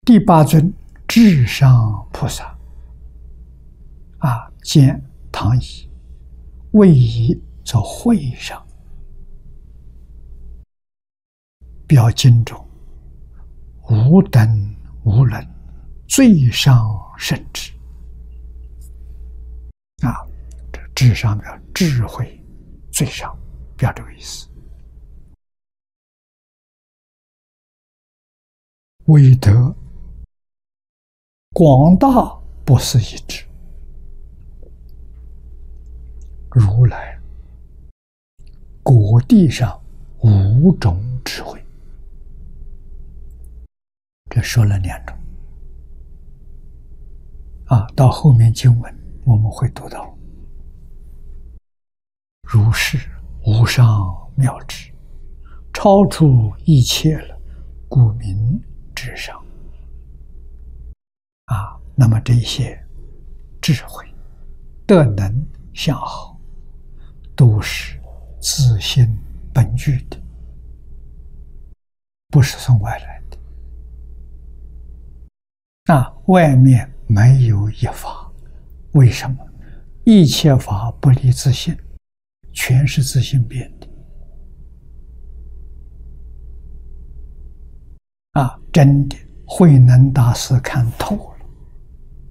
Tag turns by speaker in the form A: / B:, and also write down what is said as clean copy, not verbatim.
A: 第八尊至上菩萨见唐乙，位以作会上，表经中无等无伦，最上圣智。这智上表智慧最上，表这个意思。威德广大不思议智，如来果地上五种智慧，这说了2种。到后面经文我们会读到，如是无上妙智，超出一切了，故名至上。那么这些智慧、德能、相好，都是自性本具的，不是从外来的。外面没有一法，为什么？一切法不离自性，全是自性变的。真的，慧能大师看透了。